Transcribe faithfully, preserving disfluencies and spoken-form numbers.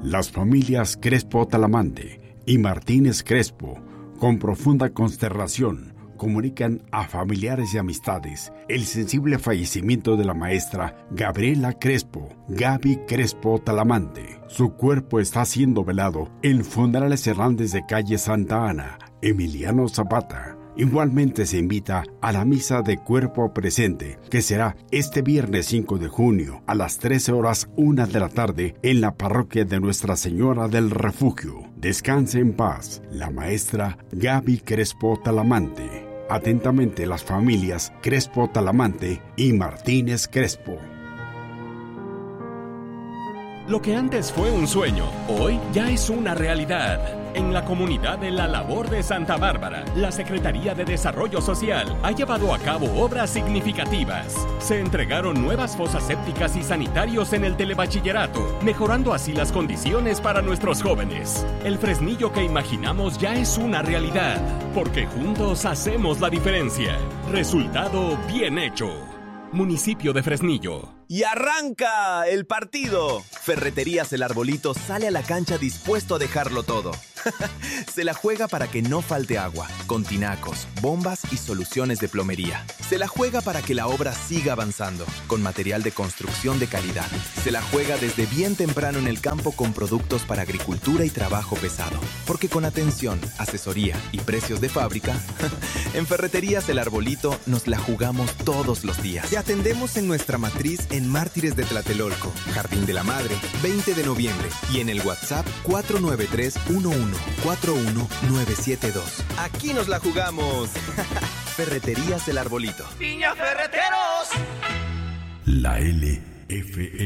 Las familias Crespo Talamante y Martínez Crespo, con profunda consternación, comunican a familiares y amistades el sensible fallecimiento de la maestra Gabriela Crespo, Gaby Crespo Talamante. Su cuerpo está siendo velado en Funerales Hernández de calle Santa Ana, Emiliano Zapata. Igualmente se invita a la misa de cuerpo presente, que será este viernes cinco de junio a las trece horas una de la tarde en la parroquia de Nuestra Señora del Refugio. Descanse en paz, la maestra Gaby Crespo Talamante. Atentamente las familias Crespo Talamante y Martínez Crespo. Lo que antes fue un sueño, hoy ya es una realidad. En la comunidad de La Labor de Santa Bárbara, la Secretaría de Desarrollo Social ha llevado a cabo obras significativas. Se entregaron nuevas fosas sépticas y sanitarios en el telebachillerato, mejorando así las condiciones para nuestros jóvenes. El Fresnillo que imaginamos ya es una realidad, porque juntos hacemos la diferencia. Resultado bien hecho. Municipio de Fresnillo. ¡Y arranca el partido! Ferreterías El Arbolito sale a la cancha dispuesto a dejarlo todo. Se la juega para que no falte agua, con tinacos, bombas y soluciones de plomería. Se la juega para que la obra siga avanzando, con material de construcción de calidad. Se la juega desde bien temprano en el campo con productos para agricultura y trabajo pesado. Porque con atención, asesoría y precios de fábrica, en Ferreterías El Arbolito nos la jugamos todos los días. Te atendemos en nuestra matriz en Mártires de Tlatelolco, Jardín de la Madre, veinte de noviembre, y en el WhatsApp cuatro nueve tres uno uno cuatro uno nueve siete dos. Aquí nos la jugamos. Ferreterías El Arbolito. ¡Piña Ferreteros! La L F E